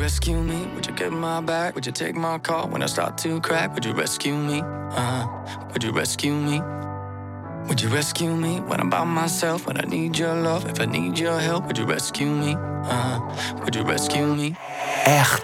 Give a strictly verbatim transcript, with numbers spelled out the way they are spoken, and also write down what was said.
rescue me? Would you get my back? Would you take my call when I start to crack? Would you rescue me? Uh, would you rescue me? Would you rescue me when I'm by myself? When I need your love, if I need your help, would you rescue me? Uh, would you rescue me? R